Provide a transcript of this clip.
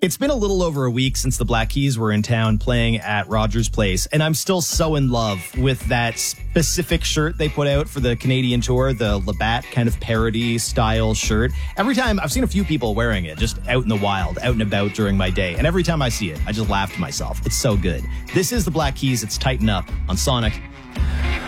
It's been a little over a week since the Black Keys were in town playing at Rogers Place, and I'm still so in love with that specific shirt they put out for the Canadian tour, the Labatt kind of parody style shirt. Every time, I've seen a few people wearing it just out in the wild, out and about during my day, and every time I see it, I just laugh to myself. It's so good. This is the Black Keys. It's Tighten Up on Sonic.